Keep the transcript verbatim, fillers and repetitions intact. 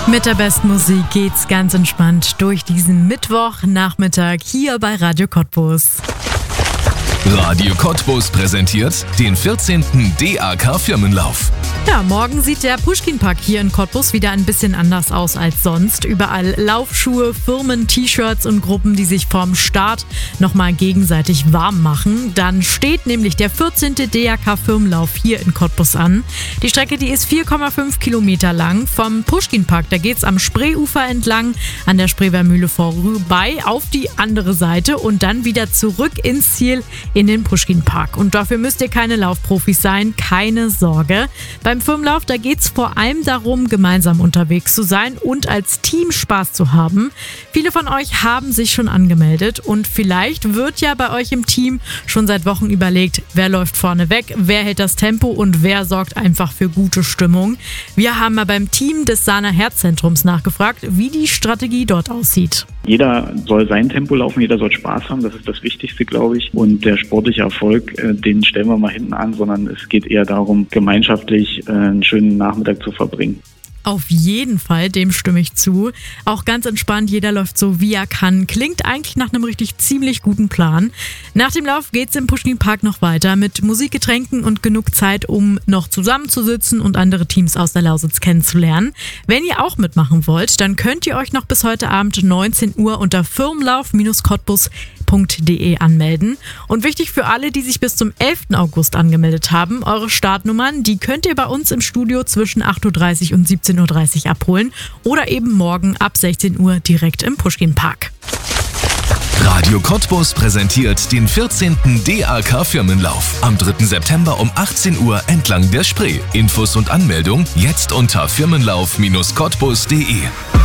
Mit der besten Musik geht's ganz entspannt durch diesen Mittwochnachmittag hier bei Radio Cottbus. Radio Cottbus präsentiert den vierzehnten D A K-Firmenlauf. Ja, morgen sieht der Puschkin-Park hier in Cottbus wieder ein bisschen anders aus als sonst. Überall Laufschuhe, Firmen, T-Shirts und Gruppen, die sich vorm Start nochmal gegenseitig warm machen. Dann steht nämlich der vierzehnte D A K-Firmenlauf hier in Cottbus an. Die Strecke, die ist vier Komma fünf Kilometer lang. Vom Puschkin-Park, da geht's am Spreeufer entlang, an der Spreewermühle vorbei, auf die andere Seite und dann wieder zurück ins Ziel in den Puschkin-Park. Und dafür müsst ihr keine Laufprofis sein, keine Sorge. Beim Firmenlauf, da geht es vor allem darum, gemeinsam unterwegs zu sein und als Team Spaß zu haben. Viele von euch haben sich schon angemeldet und vielleicht wird ja bei euch im Team schon seit Wochen überlegt, wer läuft vorne weg, wer hält das Tempo und wer sorgt einfach für gute Stimmung. Wir haben mal beim Team des Sahner Herzzentrums nachgefragt, wie die Strategie dort aussieht. Jeder soll sein Tempo laufen, jeder soll Spaß haben, das ist das Wichtigste, glaube ich. Und der sportliche Erfolg, den stellen wir mal hinten an, sondern es geht eher darum, gemeinschaftlich einen schönen Nachmittag zu verbringen. Auf jeden Fall, dem stimme ich zu. Auch ganz entspannt, jeder läuft so, wie er kann. Klingt eigentlich nach einem richtig ziemlich guten Plan. Nach dem Lauf geht's im Puschkin-Park noch weiter mit Musik, Getränken und genug Zeit, um noch zusammenzusitzen und andere Teams aus der Lausitz kennenzulernen. Wenn ihr auch mitmachen wollt, dann könnt ihr euch noch bis heute Abend neunzehn Uhr unter firmenlauf Bindestrich cottbus punkt de anmelden. Und wichtig für alle, die sich bis zum elften August angemeldet haben, eure Startnummern, die könnt ihr bei uns im Studio zwischen acht Uhr dreißig und siebzehn Uhr dreißig abholen oder eben morgen ab sechzehn Uhr direkt im Puschkin-Park. Radio Cottbus präsentiert den vierzehnten D A K-Firmenlauf am dritten September um achtzehn Uhr entlang der Spree. Infos und Anmeldung jetzt unter firmenlauf Bindestrich cottbus punkt de.